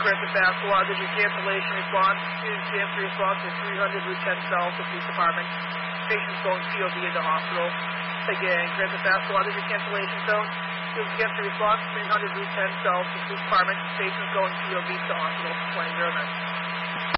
Griffin Basketball. There's your cancellation response. Student cancer response is 300 Route 10 South, the police department. Patients going COB in the hospital. Again, Griffin Basketball. There's your cancellation zone. Student cancer response, 300 Route 10 South, the police department. Patients going COB to the hospital. 2009.